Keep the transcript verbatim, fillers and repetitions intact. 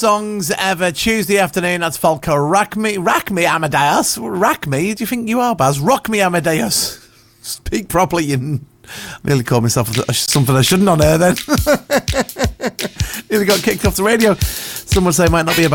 Songs ever Tuesday afternoon. That's Falco. Rack me, rack me, Amadeus. Rack me. Do you think you are, Baz? Rock me, Amadeus. Speak properly. You nearly called myself something I shouldn't on air. Then nearly got kicked off the radio. Some would say it might not be a